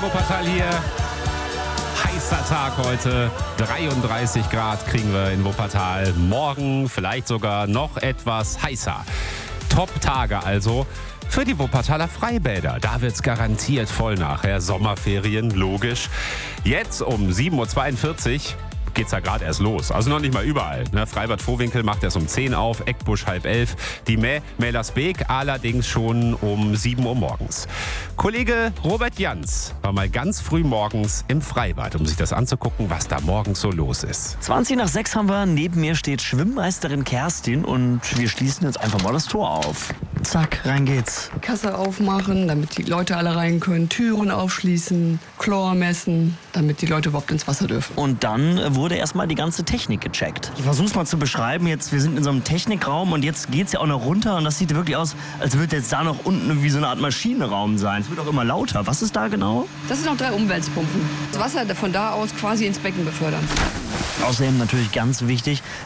Wuppertal hier. Heißer Tag heute. 33 Grad kriegen wir in Wuppertal. Morgen vielleicht sogar noch etwas heißer. Top-Tage also für die Wuppertaler Freibäder. Da wird's garantiert voll nachher. Sommerferien, logisch. Jetzt um 7.42 Uhr geht's ja gerade erst los. Also noch nicht mal überall. Freibad Vohwinkel macht erst um 10 auf, Eckbusch 10:30. Die Mählersbeek allerdings schon um 7 Uhr morgens. Kollege Robert Jans war mal ganz früh morgens im Freibad, um sich das anzugucken, was da morgens so los ist. 6:20 haben wir. Neben mir steht Schwimmmeisterin Kerstin und wir schließen jetzt einfach mal das Tor auf. Zack, rein geht's. Kasse aufmachen, damit die Leute alle rein können. Türen aufschließen, Chlor messen, damit die Leute überhaupt ins Wasser dürfen. Und dann wurde erstmal die ganze Technik gecheckt. Ich versuch's mal zu beschreiben. Jetzt, wir sind in so einem Technikraum und jetzt geht's ja auch noch runter und das sieht wirklich aus, als würde jetzt da noch unten irgendwie so eine Art Maschinenraum sein. Es wird auch immer lauter. Was ist da genau? Das sind noch 3 Umwälzpumpen. Das Wasser von da aus quasi ins Becken befördern. Außerdem natürlich ganz wichtig,